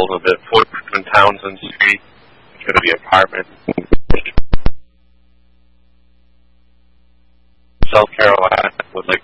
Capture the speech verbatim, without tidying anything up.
little bit. forty-seven Townsend Street. It's going to be an apartment. South Carolina would like